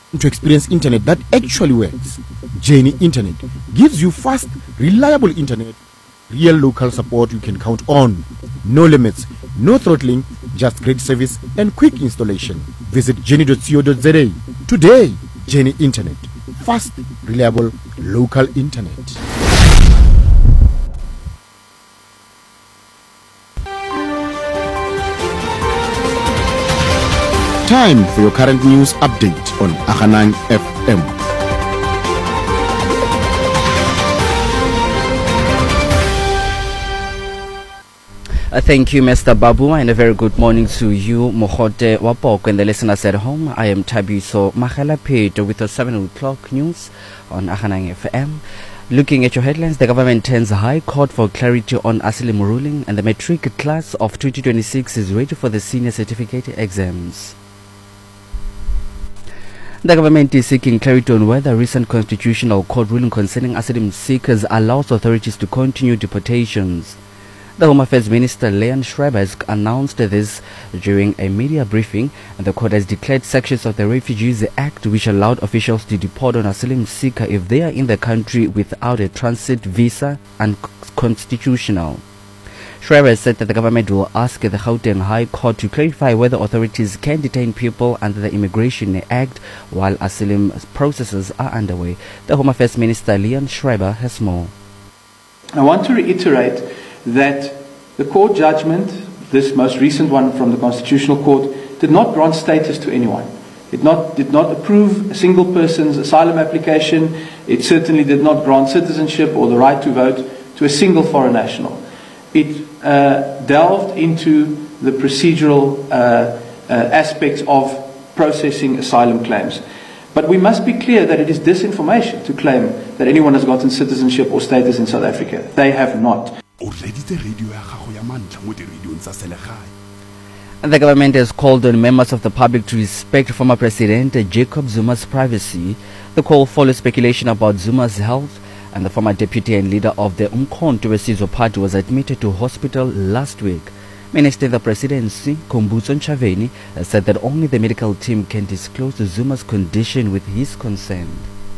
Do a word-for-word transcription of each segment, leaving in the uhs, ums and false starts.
To experience internet that actually works, Journey Internet gives you fast, reliable internet, real local support you can count on. No limits, no throttling, just great service and quick installation. Visit journey dot co dot za today. Journey Internet, fast, reliable, local internet. Time for your current news update on Aghanang F M. Uh, thank you, Mister Babu, and a very good morning to you, Mohote Wapok, and the listeners at home. I am Tabiso Mahalapet with the seven o'clock news on Aghanang F M. Looking at your headlines, the government turns High Court for clarity on asylum ruling, and the matric class of twenty twenty-six is ready for the senior certificate exams. The government is seeking clarity on whether recent constitutional court ruling concerning asylum seekers allows authorities to continue deportations. The Home Affairs Minister Leon Schreiber has announced this during a media briefing, and the court has declared sections of the Refugees Act which allowed officials to deport an asylum seeker if they are in the country without a transit visa unconstitutional. Schreiber said that the government will ask the Gauteng High Court to clarify whether authorities can detain people under the Immigration Act while asylum processes are underway. The Home Affairs Minister Leon Schreiber has more. I want to reiterate that the court judgment, this most recent one from the Constitutional Court, did not grant status to anyone. It not, did not approve a single person's asylum application. It certainly did not grant citizenship or the right to vote to a single foreign national. It uh, delved into the procedural uh, uh, aspects of processing asylum claims. But we must be clear that it is disinformation to claim that anyone has gotten citizenship or status in South Africa. They have not. And the government has called on members of the public to respect former President Jacob Zuma's privacy. The call follows speculation about Zuma's health, and the former deputy and leader of the Umkhonto weSizwe Party was admitted to hospital last week. Minister in the Presidency, Khumbudzo Ntshavheni, said that only the medical team can disclose Zuma's condition with his consent.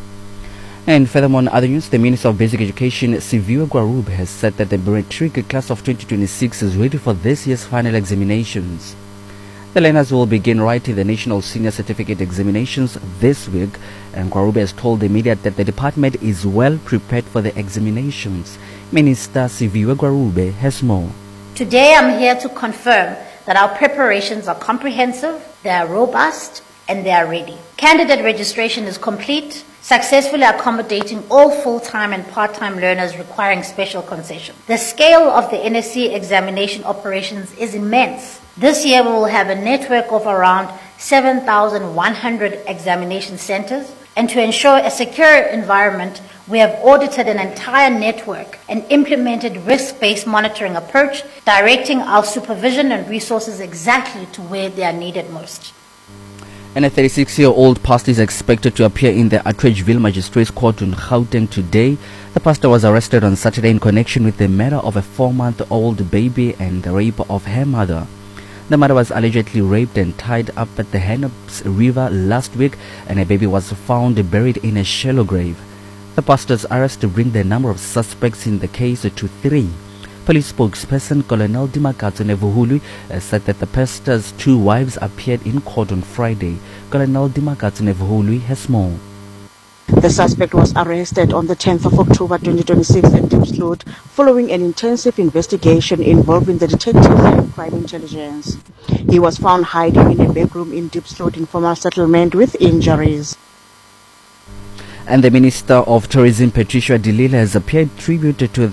And furthermore, in other news, the Minister of Basic Education, Siviwe Gwarube, has said that the matric class of twenty twenty-six is ready for this year's final examinations. The learners will begin writing the National Senior Certificate examinations this week, and Gwarube has told the media that the department is well prepared for the examinations. Minister Siviwe Gwarube has more. Today I'm here to confirm that our preparations are comprehensive, they are robust, and they are ready. Candidate registration is complete, successfully accommodating all full-time and part-time learners requiring special concession. The scale of the N S C examination operations is immense. This year we will have a network of around seven thousand one hundred examination centers, and to ensure a secure environment, we have audited an entire network and implemented risk-based monitoring approach, directing our supervision and resources exactly to where they are needed most. And a thirty-six-year-old pastor is expected to appear in the Atteridgeville Magistrates Court in Gauteng today. The pastor was arrested on Saturday in connection with the murder of a four-month-old baby and the rape of her mother. The mother was allegedly raped and tied up at the Hennep's River last week, and her baby was found buried in a shallow grave. The pastor's arrest brings the number of suspects in the case to three. Police spokesperson Colonel Dimakatso Nevuhulu uh, said that the pastor's two wives appeared in court on Friday. Colonel Dimakatso Nevuhulu has more. The suspect was arrested on the tenth of October twenty twenty-six at Diepsloot following an intensive investigation involving the detectives and crime intelligence. He was found hiding in a bedroom in Diepsloot informal settlement with injuries. And the Minister of Tourism, Patricia de Lille, has paid tribute to the